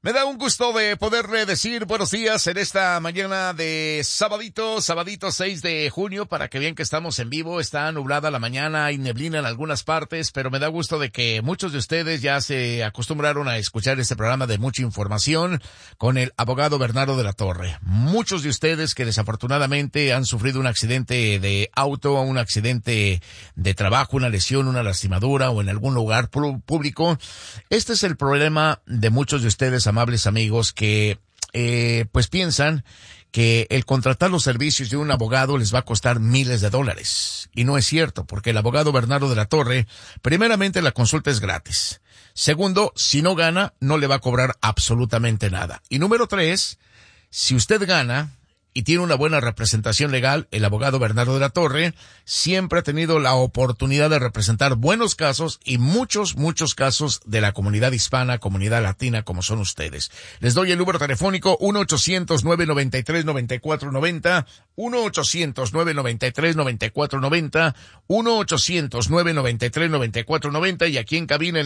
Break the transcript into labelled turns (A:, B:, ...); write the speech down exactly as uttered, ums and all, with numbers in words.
A: Me da un gusto de poderle decir buenos días en esta mañana de sabadito, sabadito seis de junio, para que vean que estamos en vivo. Está nublada la mañana, hay neblina en algunas partes, pero me da gusto de que muchos de ustedes ya se acostumbraron a escuchar este programa de mucha información con el abogado Bernardo de la Torre. Muchos de ustedes que desafortunadamente han sufrido un accidente de auto, un accidente de trabajo, una lesión, una lastimadura o en algún lugar público. Este es el problema de muchos de ustedes, amables amigos, que eh, pues piensan que el contratar los servicios de un abogado les va a costar miles de dólares. Y no es cierto, porque el abogado Bernardo de la Torre, primeramente la consulta es gratis. Segundo, si no gana, no le va a cobrar absolutamente nada. Y número tres, si usted gana y tiene una buena representación legal, el abogado Bernardo de la Torre siempre ha tenido la oportunidad de representar buenos casos y muchos, muchos casos de la comunidad hispana, comunidad latina, como son ustedes. Les doy el número telefónico uno ochocientos, nueve noventa y tres, noventa y cuatro noventa, uno ochocientos, nueve noventa y tres, noventa y cuatro noventa, uno ochocientos, nueve noventa y tres, noventa y cuatro noventa y aquí en cabina